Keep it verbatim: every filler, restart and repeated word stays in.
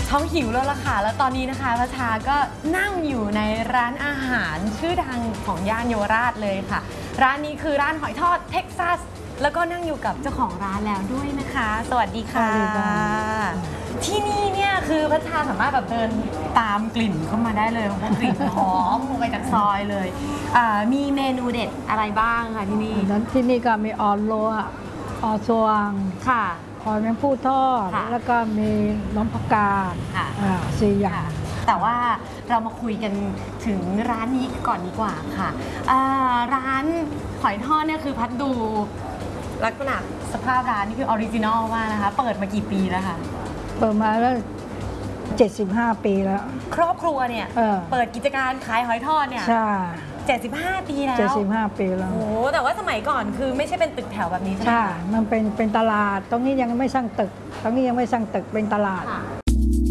ท้องหิวแล้วล่ะค่ะแล้วตอนนี้นะคะพระชาก็นั่งอยู่ในร้านอาหารชื่อดังของย่านเยาวราชเลยค่ะร้านนี้คือร้านหอยทอดเท็กซัสแล้วก็นั่งอยู่กับเจ้าของร้านแล้วด้วยนะคะสวัสดีค่ะที่นี่เนี่ยคือพระชาสามารถแบบเดินตามกลิ่นเข้ามาได้เลยเพราะกลิ่นหอมลงไปจากซอยเลยมีเมนูเด็ดอะไรบ้างคะที่นี่นั้นที่นี่ก็มีออนโลออสวงค่ะหอยแมงผู้ทอดแล้วก็มีน้ำผักกาดสี่อย่างแต่ว่าเรามาคุยกันถึงร้านนี้ก่อนดีกว่าค่ะร้านหอยทอดเนี่ยคือพัดดูลักษณะสภาพร้านนี่คือออริจินอลมากนะคะเปิดมากี่ปีแล้วคะเปิดมาแล้วเจ็ดสิบห้าปีแล้วครอบครัวเนี่ยเ, เปิดกิจการขายหอยทอดเนี่ยใช่เจ็ดสิบห้าปีแล้วเจ็ดสิบห้าปีแล้วโอ้แต่ว่าสมัยก่อนคือไม่ใช่เป็นตึกแถวแบบนี้ใช่ไหมใช่มันเป็นเป็นตลาดตรงนี้ยังไม่สร้างตึกตรงนี้ยังไม่สร้างตึกเป็นตลาด